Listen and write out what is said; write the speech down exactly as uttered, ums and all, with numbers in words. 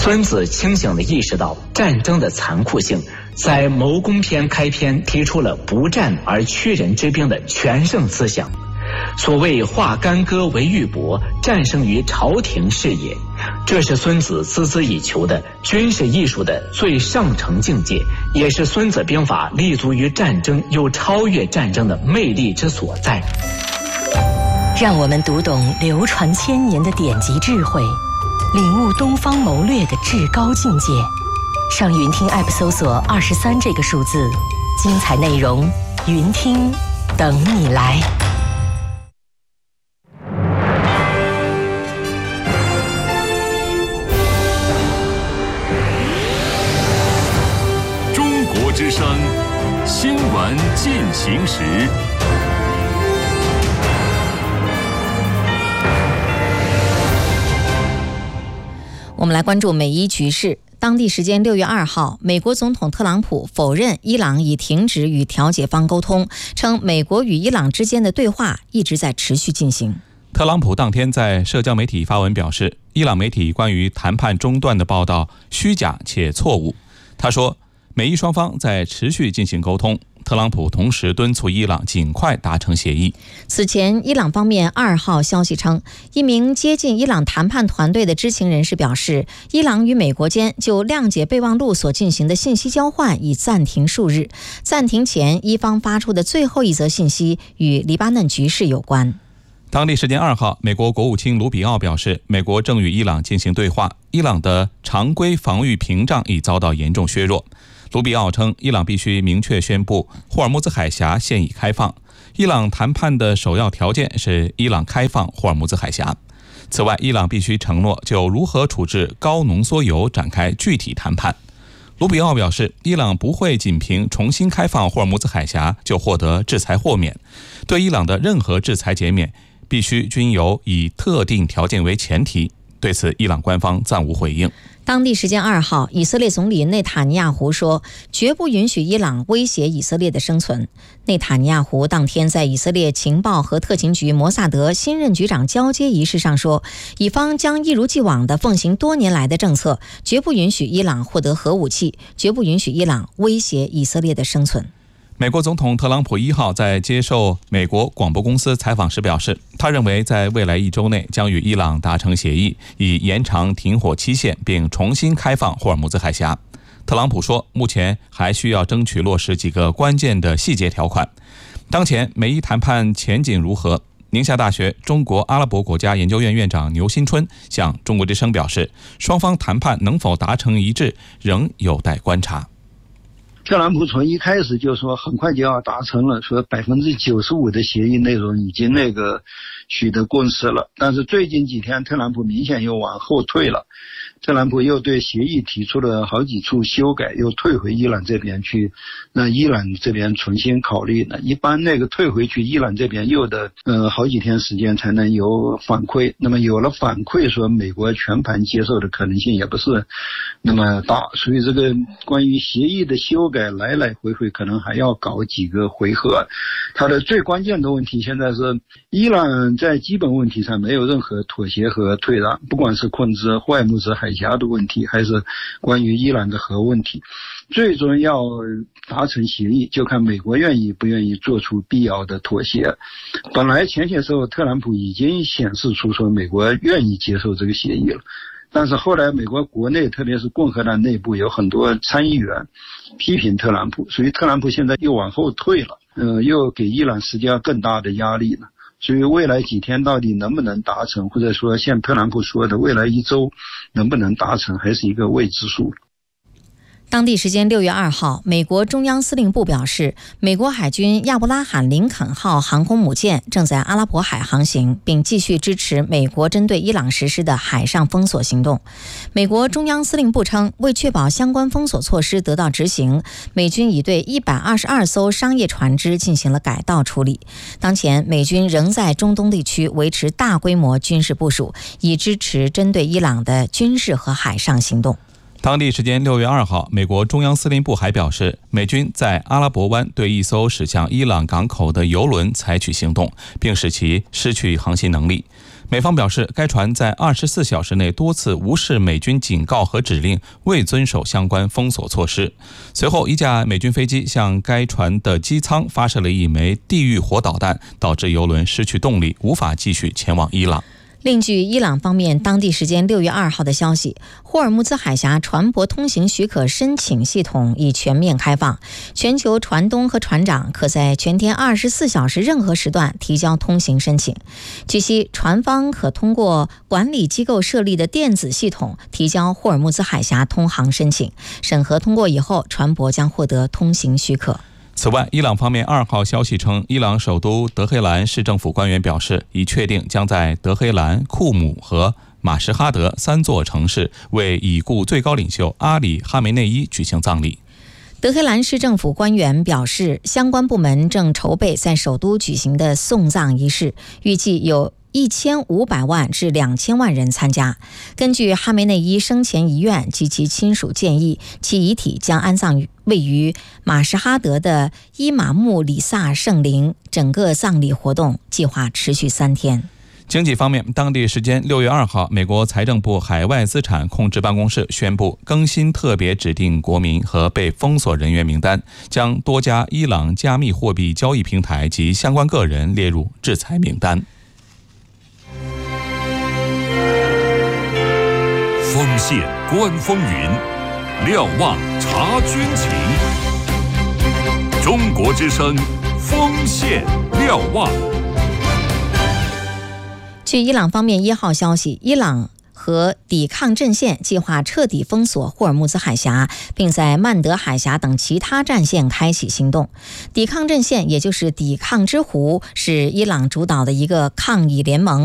孙子清醒地意识到战争的残酷性，在谋攻篇开篇提出了不战而屈人之兵的全胜思想。所谓化干戈为玉帛，战胜于朝廷是也，这是孙子孜孜以求的军事艺术的最上乘境界，也是孙子兵法立足于战争又超越战争的魅力之所在。 让我们读懂流传千年的典籍智慧，领悟东方谋略的至高境界。上云听 App 搜索二十三这个数字，精彩内容云听等你来。 中国之声新闻进行时。 我们来关注美伊局势。当地时间六月二号，美国总统特朗普否认伊朗已停止与调解方沟通，称美国与伊朗之间的对话一直在持续进行。 特朗普当天在社交媒体发文表示，伊朗媒体关于谈判中断的报道虚假且错误。他说，美伊双方在持续进行沟通。特朗普同时敦促伊朗尽快达成协议。 此前，伊朗方面二号消息称，一名接近伊朗谈判团队的知情人士表示，伊朗与美国间就谅解备忘录所进行的信息交换已暂停数日。暂停前，伊方发出的最后一则信息与黎巴嫩局势有关。 当地时间二号，美国国务卿卢比奥表示，美国正与伊朗进行对话，伊朗的常规防御屏障已遭到严重削弱。卢比奥称，伊朗必须明确宣布霍尔木兹海峡现已开放。伊朗谈判的首要条件是伊朗开放霍尔木兹海峡。此外，伊朗必须承诺就如何处置高浓缩铀展开具体谈判。卢比奥表示，伊朗不会仅凭重新开放霍尔木兹海峡就获得制裁豁免，对伊朗的任何制裁减免必须均由以特定条件为前提。对此，伊朗官方暂无回应。 当地时间二号，以色列总理内塔尼亚胡说，绝不允许伊朗威胁以色列的生存。内塔尼亚胡当天在以色列情报和特勤局摩萨德新任局长交接仪式上说，以方将一如既往地奉行多年来的政策，绝不允许伊朗获得核武器，绝不允许伊朗威胁以色列的生存。 美国总统特朗普一号在接受美国广播公司采访时表示，他认为在未来一周内将与伊朗达成协议，以延长停火期限并重新开放霍尔木兹海峡。特朗普说，目前还需要争取落实几个关键的细节条款。当前美伊谈判前景如何？宁夏大学中国阿拉伯国家研究院院长牛新春向中国之声表示，双方谈判能否达成一致仍有待观察。 特朗普从一开始就说很快就要达成了，说百分之九十五的协议内容已经那个取得共识了，但是最近几天特朗普明显又往后退了。特朗普又对协议提出了好几处修改，又退回伊朗这边去，让伊朗这边重新考虑呢。一般那个退回去伊朗这边又的呃好几天时间才能有反馈，那么有了反馈，说美国全盘接受的可能性也不是那么大，所以这个关于协议的修改来来回回可能还要搞几个回合。它的最关键的问题现在是伊朗在基本问题上没有任何妥协和退让，不管是控制霍尔木兹海峡的问题，还是关于伊朗的核问题，最终要达成协议就看美国愿意不愿意做出必要的妥协。本来前些时候特朗普已经显示出说美国愿意接受这个协议了，但是后来美国国内特别是共和党内部有很多参议员批评特朗普，所以特朗普现在又往后退了，呃，又给伊朗施加更大的压力了。所以未来几天到底能不能达成，或者说像特朗普说的未来一周能不能达成，还是一个未知数。 当地时间六月二号，美国中央司令部表示，美国海军亚伯拉罕林肯号航空母舰正在阿拉伯海航行，并继续支持美国针对伊朗实施的海上封锁行动。美国中央司令部称，为确保相关封锁措施得到执行，美军已对一百二十二艘商业船只进行了改道处理。当前，美军仍在中东地区维持大规模军事部署，以支持针对伊朗的军事和海上行动。 当地时间六月二号，美国中央司令部还表示，美军在阿拉伯湾对一艘驶向伊朗港口的油轮采取行动，并使其失去航行能力。 美方表示，该船在二十四小时内多次无视美军警告和指令，未遵守相关封锁措施。随后，一架美军飞机向该船的机舱发射了一枚地狱火导弹，导致油轮失去动力，无法继续前往伊朗。 另据伊朗方面当地时间六月二号的消息，霍尔木兹海峡船舶通行许可申请系统已全面开放，全球船东和船长可在全天二十四小时任何时段提交通行申请。据悉，船方可通过管理机构设立的电子系统提交霍尔木兹海峡通航申请，审核通过以后，船舶将获得通行许可。 此外，伊朗方面二号消息称，伊朗首都德黑兰市政府官员表示，已确定将在德黑兰、库姆和马什哈德三座城市为已故最高领袖阿里·哈梅内伊举行葬礼。 德黑兰市政府官员表示，相关部门正筹备在首都举行的送葬仪式，预计有一千五百万至两千万人参加。根据哈梅内伊生前遗愿及其亲属建议，其遗体将安葬于位于马什哈德的伊玛目里萨圣陵。整个葬礼活动计划持续三天。 经济方面，当地时间六月二号，美国财政部海外资产控制办公室宣布更新特别指定国民和被封锁人员名单，将多家伊朗加密货币交易平台及相关个人列入制裁名单。 锋线观风云，瞭望察军情。中国之声，锋线瞭望。 据伊朗方面一号消息，伊朗和抵抗阵线计划彻底封锁霍尔木兹海峡，并在曼德海峡等其他战线开启行动。抵抗阵线，也就是抵抗之湖，是伊朗主导的一个抗议联盟。